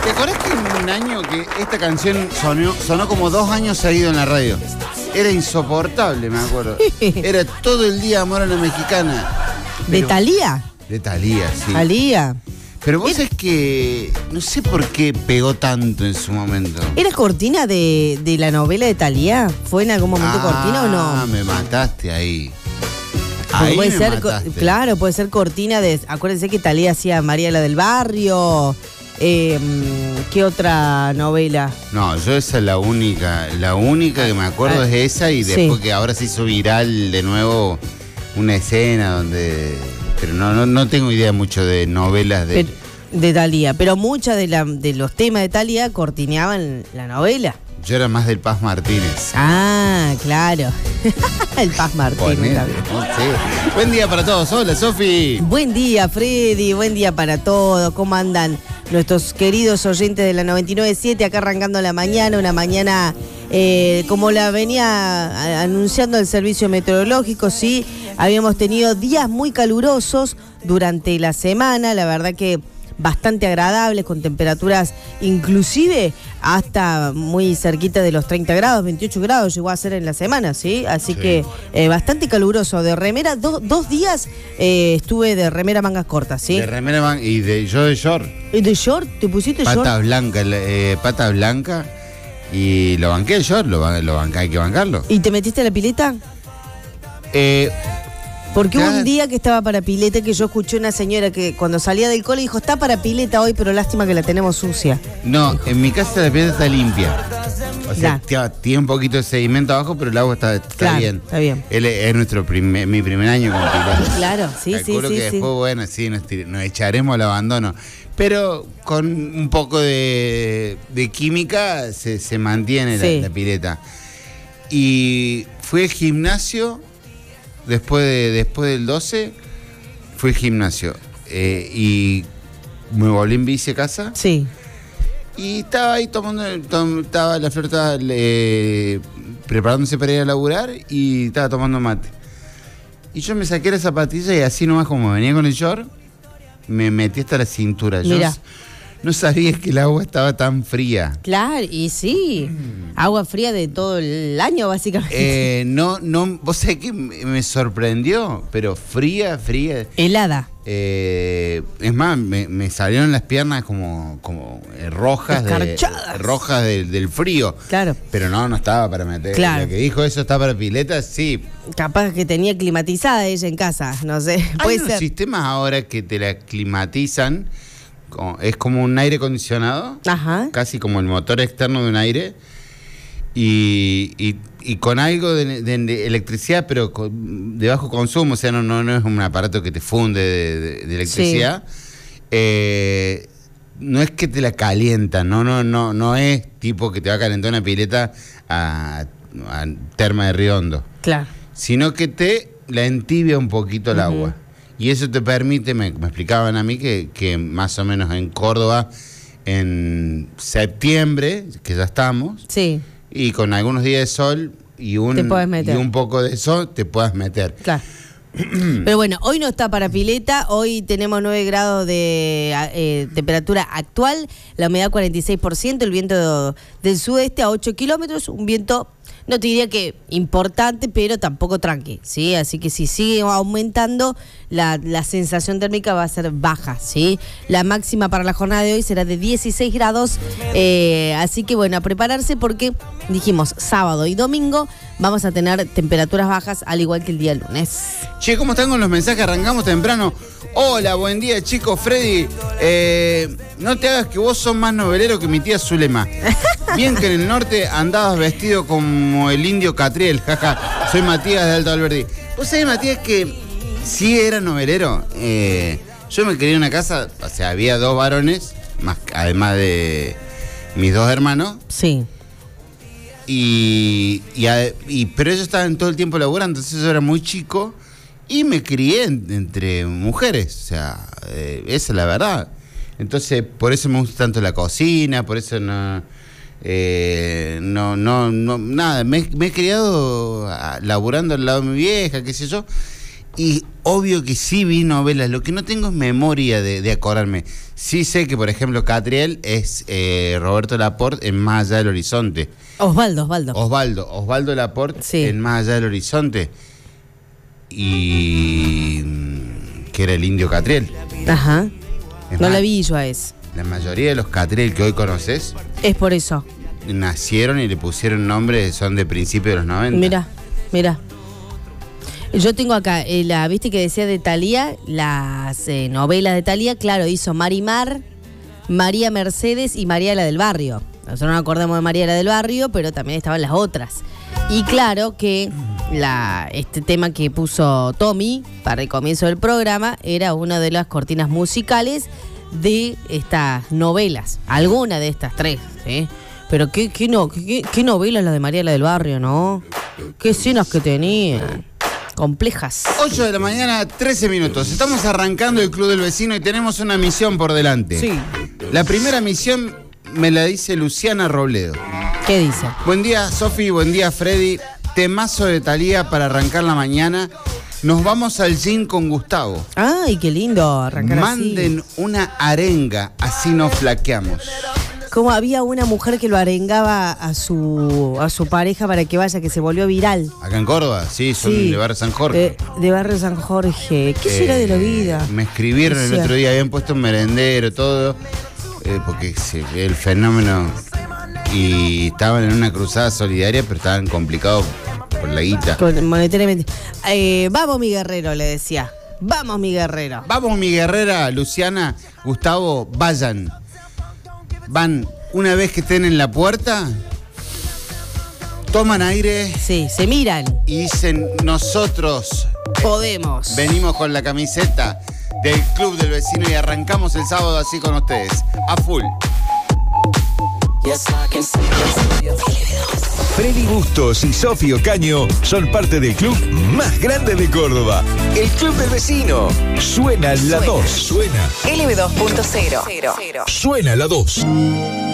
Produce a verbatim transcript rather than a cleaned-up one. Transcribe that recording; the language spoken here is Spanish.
¿Te acordás que en un año que esta canción sonó, sonó como dos años seguido en la radio? Era insoportable, me acuerdo. Era todo el día Amor a la Mexicana. ¿De Thalía? De Thalía, sí. Thalía. Pero vos es que no sé por qué pegó tanto en su momento. ¿Era cortina de, de la novela de Thalía? ¿Fue en algún momento ah, cortina o no? Ah, me mataste ahí. Porque Ahí puede me ser, mataste. claro, puede ser cortina de. Acuérdense que Thalía hacía María la del Barrio. Eh, ¿Qué otra novela? No, yo esa es la única, la única que me acuerdo Ah, es esa y después sí. que ahora se hizo viral de nuevo una escena donde. Pero no, no, no tengo idea mucho de novelas de. Pero, de Thalía. Pero muchas de, la, de los temas de Thalía cortineaban la novela. Yo era más del Paz Martínez. Ah, claro. El Paz Martínez. Ponele, también. no sé. Buen día para todos. Hola, Sofi. Buen día, Freddy. Buen día para todos. ¿Cómo andan nuestros queridos oyentes de la noventa y nueve punto siete? Acá arrancando la mañana, una mañana eh, como la venía anunciando el servicio meteorológico, sí. Habíamos tenido días muy calurosos durante la semana, la verdad que bastante agradables, con temperaturas inclusive hasta muy cerquita de los treinta grados, veintiocho grados llegó a ser en la semana, ¿sí? Así Sí. que eh, bastante caluroso. De remera, do, dos días eh, estuve de remera mangas cortas, ¿sí? De remera man- y de yo de short. ¿Y de short? ¿Te pusiste short? Pata blanca, eh, pata blanca. Y lo banqué el short, lo, ban- lo banqué, hay que bancarlo. ¿Y te metiste a la pileta? Eh, Porque hubo Cada- un día que estaba para pileta que yo escuché una señora que cuando salía del cole dijo, está para pileta hoy, pero lástima que la tenemos sucia. no, en mi casa la pileta está limpia. O sea, Ya. t- tiene un poquito de sedimento abajo, pero el agua está, está Claro, bien. está bien. Él es, es nuestro primer- mi primer año con pileta. Claro, sí, sí, Calculo sí, que sí. después, bueno, sí, nos, tir- nos echaremos al abandono. Pero con un poco de, de química se, se mantiene Sí. la, la pileta. Y fui al gimnasio, después, de, después del doce, fui al gimnasio. Eh, y me volví en bici a casa. Sí. Y estaba ahí tomando, tom- estaba la flor estaba eh, preparándose para ir a laburar y estaba tomando mate. Y yo me saqué la zapatilla y así nomás como venía con el short, me metí hasta la cintura. Yo Mirá. s- no sabía que el agua estaba tan fría. Claro, y sí. Agua fría de todo el año, básicamente. Eh, no, no, vos sabés que me me sorprendió, pero fría, fría. Helada. Eh, es más, me, me salieron las piernas como, como eh, rojas, de, Escarchadas. rojas del- del frío. Claro. Pero no, no estaba para meter. Claro. La que dijo eso está para pileta, sí. Capaz que tenía climatizada ella en casa, no sé. Hay Puede unos ser. sistemas ahora que te la climatizan, como- es como un aire acondicionado, Ajá. casi como el motor externo de un aire, y, y- y con algo de, de- de electricidad, pero con- de bajo consumo, o sea, no, no, no es un aparato que te funde de, de- de electricidad. Eh, no es que te la calientan, no, no, no, no es tipo que te va a calentar una pileta a, a Terma de Río Hondo, Claro. sino que te la entibia un poquito el agua. Y eso te permite, me, me explicaban a mí, que, que más o menos en Córdoba, en septiembre, que ya estamos, Sí, y con algunos días de sol y un, Te podés meter. y un poco de sol, te puedas meter. claro. Pero bueno, hoy no está para pileta, hoy tenemos nueve grados de eh, temperatura actual, la humedad cuarenta y seis por ciento, el viento del sudeste a ocho kilómetros, un viento, no te diría que importante, pero tampoco tranqui, ¿sí? Así que si sigue aumentando, la, la sensación térmica va a ser baja, ¿sí? La máxima para la jornada de hoy será de dieciséis grados, eh, así que bueno, a prepararse porque dijimos sábado y domingo vamos a tener temperaturas bajas al igual que el día lunes. Che, ¿cómo están con los mensajes? Arrancamos temprano. Hola, buen día, chicos. Freddy, eh, no te hagas que vos sos más novelero que mi tía Zulema. Bien que en el norte andabas vestido como el indio Catriel, jaja. Soy Matías de Alto Alberdi. ¿Vos sabés, Matías, que sí era novelero? Eh, yo me crié en una casa, o sea, había dos varones, más además de mis dos hermanos. Sí. Y, y, a- y- pero ellos estaban todo el tiempo laburando, entonces yo era muy chico y me crié en- entre mujeres, o sea, eh, esa es la verdad. Entonces, por eso me gusta tanto la cocina, por eso no, eh, no, no, no, nada, me, me he criado ah, laburando al lado de mi vieja, qué sé yo. Y obvio que sí vi novelas, lo que no tengo es memoria de, de acordarme. Sí sé que, por ejemplo, Catriel es eh, Roberto Laporte en Más allá del horizonte. Osvaldo, Osvaldo. Osvaldo, Osvaldo Laporte sí. en Más allá del horizonte. Y... que era el indio Catriel. Ajá. Es no más, la vi yo a eso. La mayoría de los Catriel que hoy conoces Es por eso. nacieron y le pusieron nombre, son de principios de los noventa. Mira, mira. Yo tengo acá, eh, la, viste que decía de Thalía, las eh, novelas de Thalía, claro, hizo Marimar, María Mercedes y María la del Barrio. Nosotros no nos acordamos de María la del Barrio, pero también estaban las otras. Y claro que la, este tema que puso Tommy para el comienzo del programa era una de las cortinas musicales de estas novelas, alguna de estas tres, ¿sí? Pero qué, qué, no, qué, qué novelas las de María la del Barrio, ¿no? Qué escenas que tenían. Complejas. ocho de la mañana, trece minutos. Estamos arrancando el Club del Vecino y tenemos una misión por delante. Sí. La primera misión me la dice Luciana Robledo. ¿Qué dice? Buen día, Sofi, buen día, Freddy. Temazo de Thalía para arrancar la mañana. Nos vamos al gym con Gustavo. Ay, qué lindo arrancar Manden así. una arenga, así no flaqueamos. Como había una mujer que lo arengaba a su a su pareja para que vaya, que se volvió viral. Acá en Córdoba, sí, son Sí, de Barrio San Jorge. Eh, de Barrio San Jorge. ¿Qué será de la vida? Me escribieron el Decía. otro día, habían puesto un merendero, todo, eh, porque se ve el fenómeno. Y estaban en una cruzada solidaria, pero estaban complicados por la guita. Con- monetariamente. Eh, vamos, mi guerrero, le decía. Vamos, mi guerrero. Vamos, mi guerrera, Luciana, Gustavo, vayan. Van, una vez que estén en la puerta, toman aire Sí, se miran. y dicen, nosotros Podemos. venimos con la camiseta del Club del Vecino y arrancamos el sábado así con ustedes, a full. Freddy Bustos y Sofi Ocaño son parte del club más grande de Córdoba, el Club del Vecino. Suena la dos. Suena. L B dos punto cero. Suena la dos.